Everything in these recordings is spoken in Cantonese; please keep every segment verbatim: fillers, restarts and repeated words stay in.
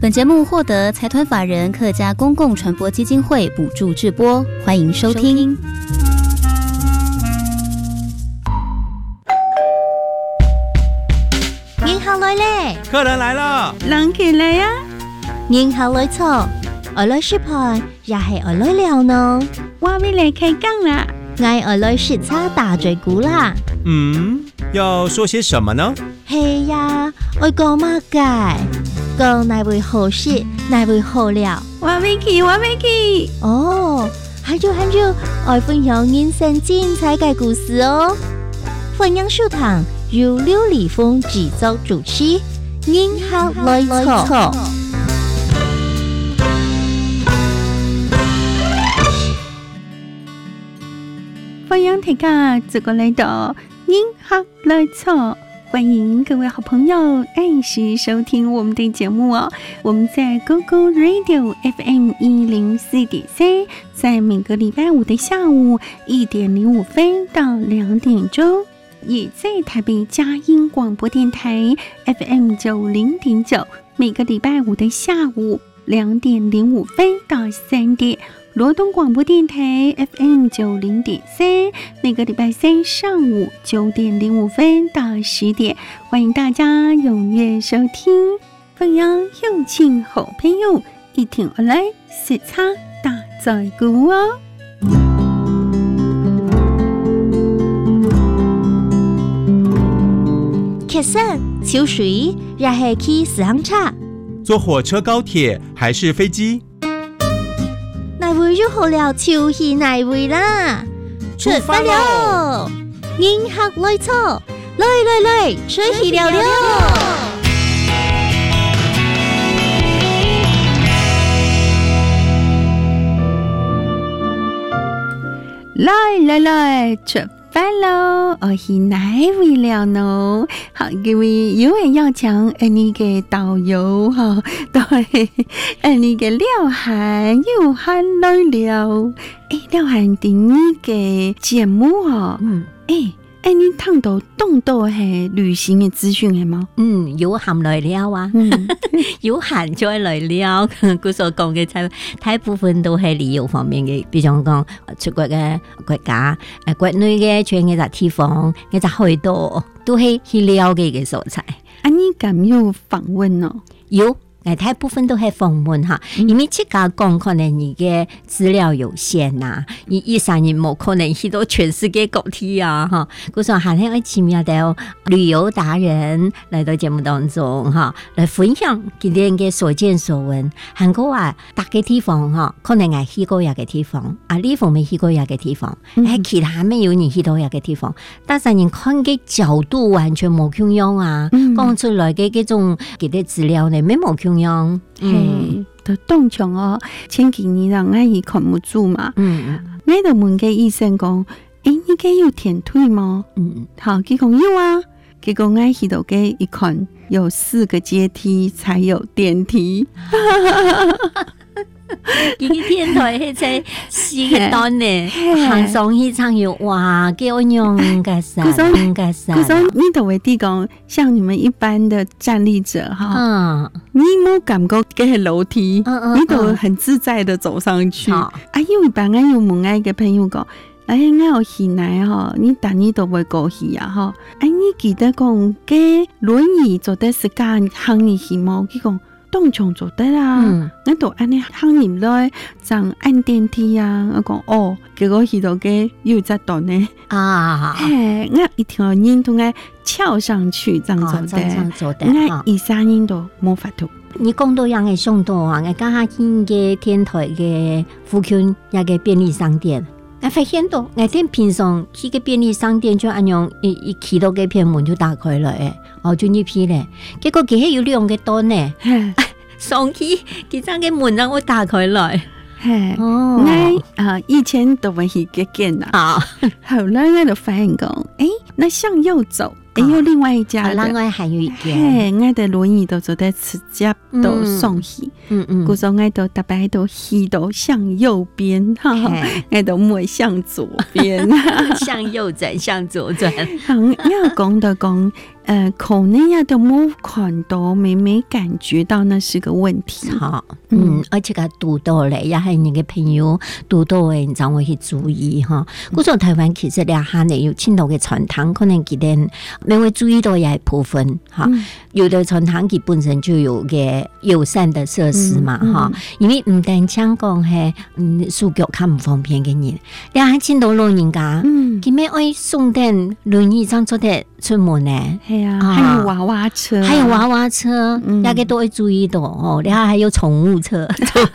本节目获得财团法人客家公共传播基金会补助制播，欢迎收听。 您好來咧， 客人來了， 人客來呀！ 您好來坐，我來食飯，也係我來聊呢。 我要來開講啦， 我我來食叉大嘴鼓啦。 嗯，要說些什麼呢？ 係呀，我講乜嘅？講哪位好事，哪位好料？ 我要去，我要去。 哦，還有還有，我分享人生精彩嘅故事哦。歡迎收聽由劉禮峰製作主持，您好來坐。 歡迎大家這個來到您好來坐，歡迎各位好朋友按時收聽我們的節目哦。我們在 Google Radio F M 一零四點三，在每個禮拜五的下午一點零五分到兩點鐘，也在台北佳音廣播電台 F M 九零點九，每個禮拜五的下午兩點零五分到三點。羅東廣播電台 F M 九零點三，每個禮拜三上午九點零五分到十點，歡迎大家踴躍收聽。歡迎有請好朋友一同來食叉大嘴鼓哦。 客山、秋水，也係去食行叉。 坐火車、高鐵還是飛機？ 哪位就好了，就係哪位啦！ 出發咯！ 迎客來坐，來來來，出去聊聊。 來來來，出發咯！我是哪位了呢？好，各位有位要講呃你嘅導遊哈，對，呃你嘅廖涵又涵來了。誒，廖涵啲呢嘅節目哈，嗯，誒。哎，你聽到當到係旅行嘅資訊係嗎？ 嗯，有涵來了啊，嗯、有涵再來了。佢所講嘅大大部分都係旅遊方面嘅，比如講出國嘅國家，誒國內嘅全嘅笪地方，嘅笪去到都係去了解嘅素材。 啊，你敢有訪問哦？ 有。大部分都係訪問哈，因為這個講可能你嘅資料有限呐，你一三年冇可能去到全世界各地啊哈。故說下天我奇妙的旅遊達人來到節目當中哈，來分享佢哋嘅所見所聞。韓國話大嘅地方哈，可能係去過一個地方，啊呢方面去過一個地方，喺、嗯、其他沒有你去到一個地方，但係人看嘅角度完全冇同樣啊，講、嗯、出來嘅嗰種佢啲資料呢，沒冇同。樣， 嗯，都當場哦，前幾年人我係看唔住嘛，嗯，我就問個醫生講，誒，你嘅有舔腿嗎？嗯，好，佢講有啊，結果我去到嘅一看，有四個階梯才有電梯。 佢嘅天台係在四個段呢，行上去撐要哇，幾安樣嘅山，嘅山。 佢說你都會啲講，像你們一般的站立者哈，嗯，你冇感覺嘅係樓梯，嗯嗯、你都很自在的走上去。嗯、啊，因為班我有問我嘅朋友講，哎，我有去來哈，你但你都會過去啊哈，哎，你記得講嘅輪椅坐得時間行你去冇？佢講。當場做得啦，嗯、我都按你行入來，就按電梯啊。我講哦，結果去到嘅又在度呢啊，嘿，我一條人都愛跳上去，這樣做的，我二三年都冇法度。 你講到樣嘅上到啊，我家下見嘅天台嘅附近有個便利商店，我發現到我哋平常去個便利商店就按樣一一去到嘅片門就打開了誒。我就入去咧，結果佢係有兩個檔呢，上去佢將個門讓我打開來。 哦，我啊以前都會去嘅見啊，後來我就發現講，誒，那向右走，誒有另外一家， 另外還有一間， 我的輪椅都坐在直接都上去，嗯嗯，故說我都特別都去到向右邊，哈，我都唔會向左邊， 向右轉，向左轉。 我講到講。 呃，口内呀都没看到，没没感觉到那是个问题。 好，嗯，而且个读到咧，也系你嘅朋友讀到嘅，你就會去注意哈。嗰種台灣其實咧下呢有青島嘅傳統，可能佢哋未會注意到也係部分哈。嗯、有的傳統佢本身就有嘅友善的設施嘛哈、嗯嗯，因為唔單講講係嗯數腳較唔方便嘅人，你喺青島老人家，佢咩愛送電輪椅上出得出門咧， 係啊，還有娃娃車， 還有娃娃車，嗯、大家都會注意到哦。你還有寵物車。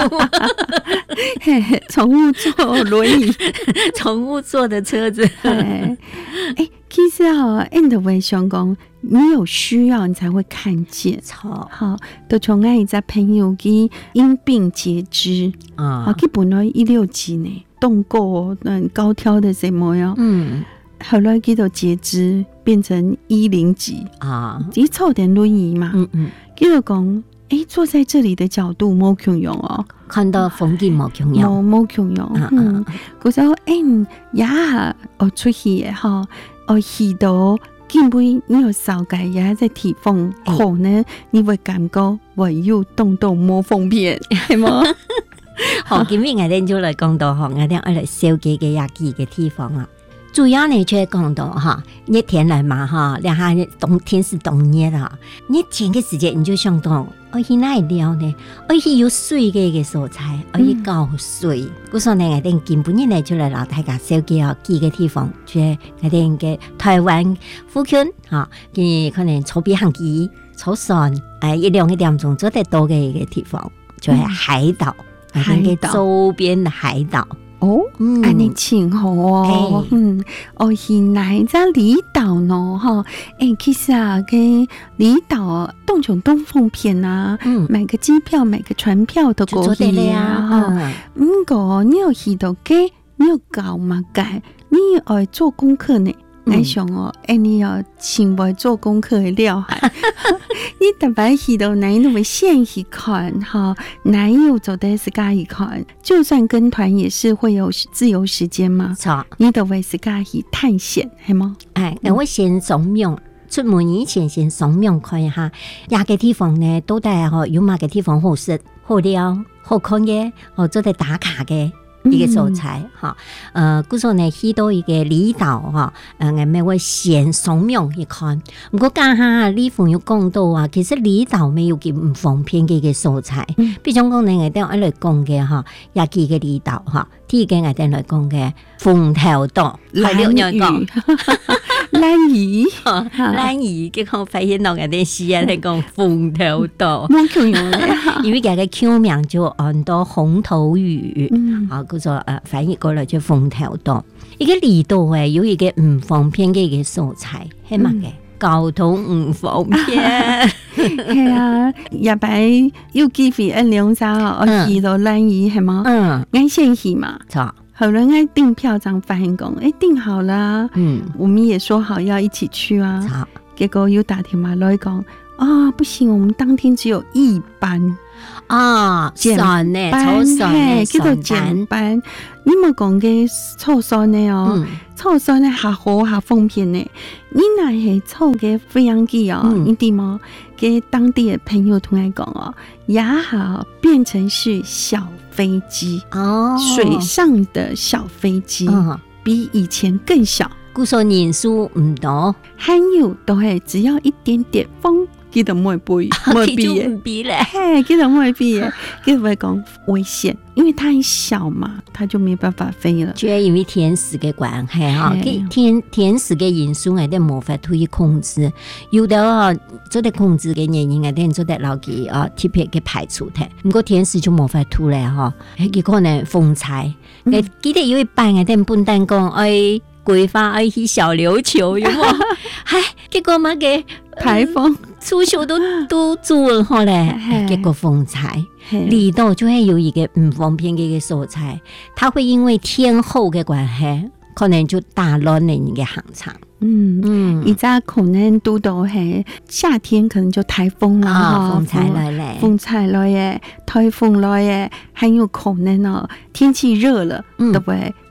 寵物坐輪椅， 寵物坐的車子。 哎，其實哈 ，end 會想講，你有需要你才會看見。好，好，都從愛在朋友嘅因病截肢啊，佢本來一六幾呢，動過嗯高挑的什麼呀？嗯，後來佢就截肢變成一零幾啊，一湊點輪椅嘛。嗯嗯，佢就講。哎，坐在這裡的角度冇強用哦， 看到風景冇強用， 冇冇強用。嗯，嗰時候誒呀，我出去嘅哈，我去到根本你有少解也在提風，可能你會感覺我有動到冇方便，係冇？ 好，今日我哋就嚟講到哈，我哋愛嚟小記嘅日記嘅地方啊。主要呢就係講到哈，熱天嚟嘛哈，兩下冬天是冬熱啦，熱天嘅時節你就想到，我去哪裡聊呢？我去有水嘅嘅所在，我去搞水。嗰時候呢，我哋根本呢就嚟老大家小記啊，幾個地方，就係我哋嘅台灣附近哈，佢可能草比行機、草山，誒一兩個點鐘做得到嘅一個地方，就係海島，我哋嘅周邊嘅海島。 哦，安尼真好哦，嗯，哦，現在在離島呢，哈，誒，其實啊，嘅離島動種東風片啊，嗯，買個機票、買個船票都可以啊，哈，唔過你要去到嘅，你要搞嘛解，你要做功課呢。我想哦，誒，你要全部做功課嘅料係，你特別去到哪都會先去看哈，哪有做的是家去看，就算跟團也是會有自由時間嘛，錯，你都會是家去探險係嗎？ 誒，我會先掃描，出門以前先掃描看一下，哪個地方呢，到底係有乜個地方好食、好料、好看嘅，或者係打卡嘅。一個素材哈，呃，嗰時候呢去到一個離島哈，呃，我咪會先掃描一看。不過家下李峰有講到啊，其實離島沒有咁唔方便嘅一個素材。比如講呢，我哋我嚟講嘅哈，廿幾個離島哈，第一個我哋嚟講嘅鳳頭島， 蘭嶼，蘭嶼， 蘭嶼，結果發現到我哋時啊嚟講鳳頭島， 冇強用嘅， 因為佢嘅橋名就按到紅頭嶼，啊。叫做誒翻譯過來就鳳頭島，一個離島誒有一個唔方便嘅一個素材係乜嘅？交通唔方便， 係啊，日擺有機會一兩週我去到蘭嶼係嗎？嗯，我先去嘛，錯。後來我訂票張發現講，誒訂好啦，嗯，我們也說好要一起去啊，結果又打電話來講，啊，不行，我們當天只有一班。 啊，簡班嘿，叫做簡班。你冇講嘅湊算呢哦，湊算呢下好下方便呢。你那係湊嘅飛行機哦，你點麼？給當地嘅朋友同我講哦，也好變成是小飛機哦，水上的小飛機，比以前更小。故說人數唔多，還有都係只要一點點風。佢就唔會飛，唔會飛嘅，嘿，佢就唔會飛嘅，佢就會講危險，因為它很小嘛，它就沒辦法飛了。主要因為天時嘅關係哈，天天時嘅因素我哋冇法可以控制，有的啊做得控制嘅原因我哋做得牢記啊，特別嘅排除嘅，唔過天時就冇法突咧哈，佢可能風采，我記得有一班我哋本單講誒。規劃愛去小琉球，有冇？唉，結果乜嘅颱風，出球都都做好咧，結果風采離島就係有一個唔方便嘅一個素材，它會因為天候嘅關係，可能就打亂了你嘅行程。嗯嗯，而家可能都到係夏天，可能就颱風啦，啊、風采來咧，風采來嘅，颱風來嘅，還有可能哦，天氣熱了，嗯、對不對？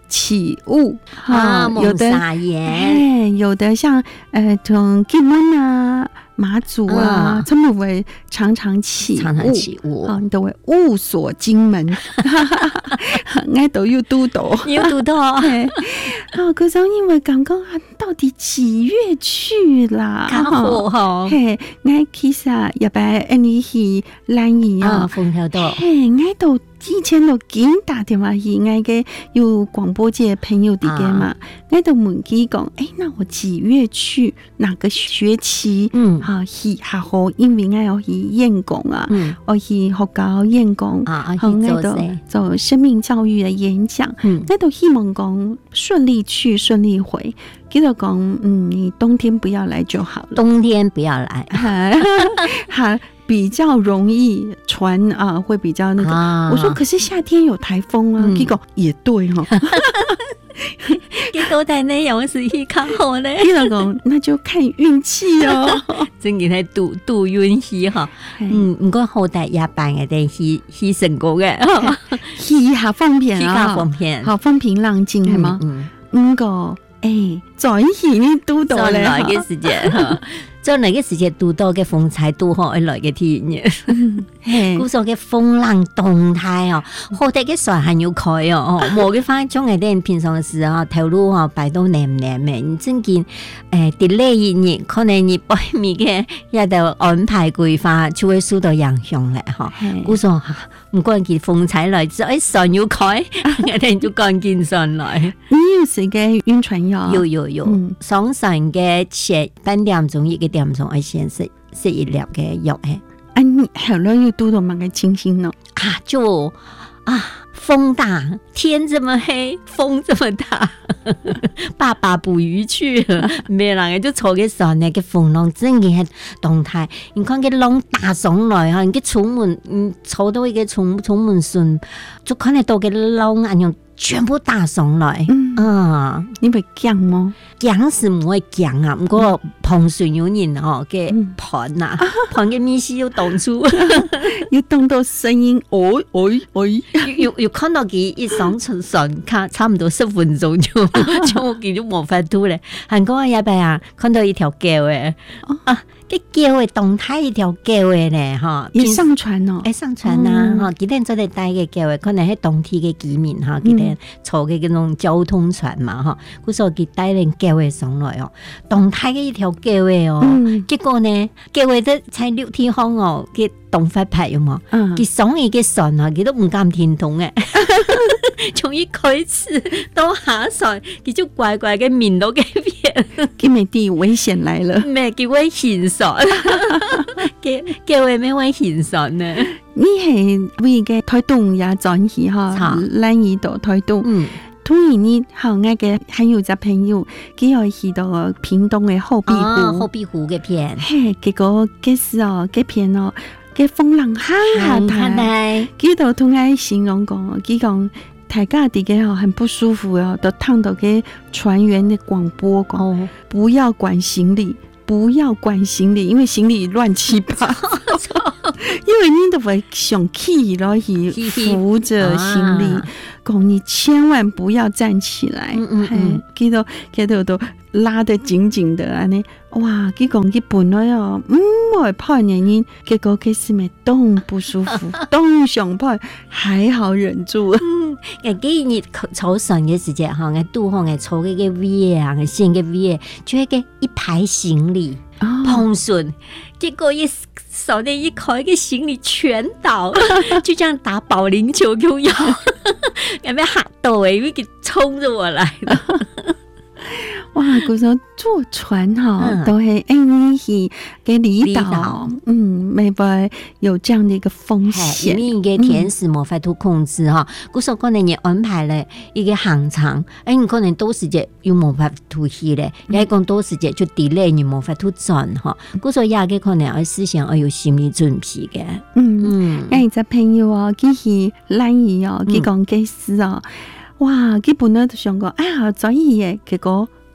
起雾啊， 有的蒙眼， 哎，有的像呃，从金门啊、马祖啊，他们会常常起雾， 常常起雾， 啊，都会雾锁金門，我都要拄到， 有拄到， 啊，嗰種因為感覺啊，到底幾月去啦？ 較好吼， 嘿，我其實入擺一年去蘭嶼啊， 鳳條島， 嘿，我都以前都經打電話去，我嘅有廣播界朋友啲嘅嘛，我都問佢講，誒，那我幾月去？哪個學期？ 嗯， 啊，去學校，因為我要去演講啊， 嗯， 我去學校演講， 啊， 好，我都做生命教育的演講，嗯，我都希望講順利去，順利回。記得講，嗯，你冬天不要來就好了， 冬天不要來， 哈，比較容易船啊，會比較那個。啊、我說，可是夏天有颱風啊，結果、嗯、也對哈、哦。 結果但內容是去較好咧， 記得講，那就看運氣哦。 真嘅係賭賭運氣哈，嗯，唔過好大夜班嘅，但係係成功嘅， 係下方便啊， 下方便， 好風平浪靜係嗎？嗯，唔過。誒，轉去呢都到咧， 來嘅時節哈，再來嘅時節都到嘅風采都好，而來嘅天嘅，古時嘅風浪動態哦，好大嘅船還要開哦，冇嘅翻中嘅啲平常嘅時候，頭路哦擺到黏黏嘅，你真見誒啲呢一年可能你外面嘅一度安排規劃就會受到影響咧，哈，古時唔關鍵風采來，再船要開，一定就關鍵上來。 你有時嘅暈船藥？ 有有有，嗯、上船嘅前半點鐘一個點鐘，我先食食一粒嘅藥誒。 啊，你後來又讀到乜嘅情形咯？ 啊，就啊風大，天這麼黑，風這麼大，爸爸捕魚去了，沒人就坐嘅船呢，個風浪真嘅係動態。你看個浪打上來哈，你個出門，嗯，坐到一個出出門順，就看得到個浪啊樣。全部打上來，嗯，啊你會驚嗎？ 驚是唔會驚啊，不過碰水有人哦嘅盤啊，盤嘅面試要動出， 要動到聲音，哦哦哦， 要要看到佢一上出船，卡差唔多十分鐘就就我見到冇法度咧。韓國嘅一輩啊，看到一條橋嘅啊。cái kêu嘅動態一條橋嘅咧，哈， 也上傳哦， 誒上傳啊，哈，幾天做嚟帶嘅橋嘅，可能係當地嘅居民哈，幾天坐嘅嗰種交通船嘛，哈，嗰時候佢帶領橋嘅上來哦，動態嘅一條橋嘅哦，結果呢，橋嘅都才六天後哦，佢動發牌有冇？佢上嚟嘅船啊，佢都唔敢停動嘅，從一開始到下船，佢就乖乖嘅面到嘅邊， 佢咪啲危險來了， 咩叫危險？叫叫為咩位現實呢？ 你係為嘅推動也轉去哈，蘭嶼島推動。嗯，突然呢，後我嘅還有隻朋友，佢又去到屏東嘅後壁湖， 哦、後壁湖嘅片。 嘿，結果嗰時哦，嗰片哦，嘅風浪嚇下大，佢就同我形容講，佢講大家啲嘅很不舒服哦，都聽到嘅船員嘅廣播講，哦、不要管行李。不要管行李，因為行李亂七八糟，因為你都會上起咯，去扶着行李，講、啊、你千萬不要站起來，嗯嗯嗯，佢都佢都都拉得緊緊的啊！呢，哇，佢講佢本來哦，唔會怕人人，結果佢是咪都不舒服，都想怕，還好忍住。 嗯，誒，幾日坐船嘅時節哈，我拄好我坐嗰個 V 啊，我先嘅 V，就係個一排行李碰船，結果一手呢一開個行李全倒，就這樣打保齡球咁樣，有咩嚇到誒？因為佢衝着我來的。 哇！嗰種坐船哈，嗯、都係誒去嘅離島，嗯，未必有這樣的一個風險。 因為嘅天時冇法度控制哈，嗰時候可能你安排咧一個航程，誒，你可能到時節又冇法度去咧，又係講到時節就 delay 你冇法度轉哈，嗰時候也嘅可能要事先要有心理準備嘅。 嗯，誒、嗯，隻朋友啊，佢去蘭嶼哦，佢講嘅事哦。哇！佢本來都想講，哎呀，轉移嘅結果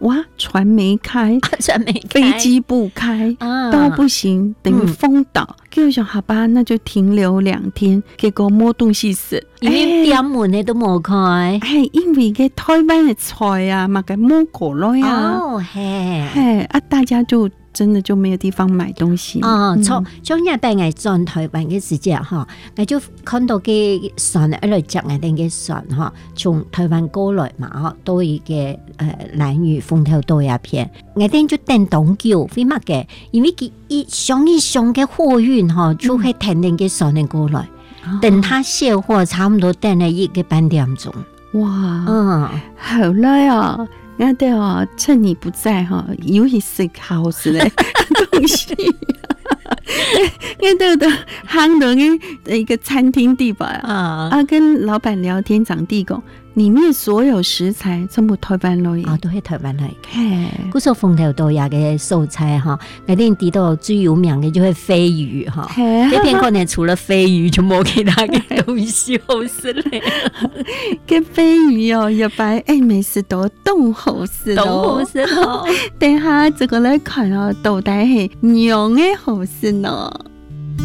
哇，船没开， 船没开， 飞机不开， 啊都不行，等于封岛。跟、嗯、我想，好吧，那就停留两天，结果没东西食， 因为店门的都冇开。 哎，因为个台灣的菜啊，嘛个冇過來啊， 哦嘿， 嘿啊，大家就真的就沒有地方買東西。 哦，從從日本嚟轉台灣嘅時節哈，我就看到嘅船一路講嘅啲嘅船哈，從台灣過來嘛，哈，到一個誒蘭嶼風頭島一片，我哋就等東橋，為乜嘅？因為佢一上一上嘅貨運哈，就係停定嘅船嚟過來。嗯等他卸貨，差唔多等了一個半點鐘。 哇， 嗯， 好啦啊，我哋哦，趁你不在哈，有一食好食的東西。我哋的行到嘅一個餐廳地吧，啊，啊，跟老闆聊天講地講。裡面所有食材全部台灣來啊，都係台灣來嘅。嗰時風頭島有嘅素菜哈，我哋知道最有名嘅就係飛魚哈。呢邊可能除了飛魚就冇其他嘅東西好食咧。 嘅飛魚哦，入擺誒美食島都好食咯， 都好食咯。 等下這個來看哦，到底係娘嘅好食咯。